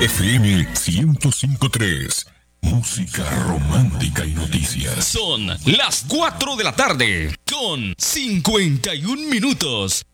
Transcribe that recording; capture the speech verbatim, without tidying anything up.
F M ciento cinco punto tres. Música romántica y noticias. Son las cuatro de la tarde con cincuenta y un minutos.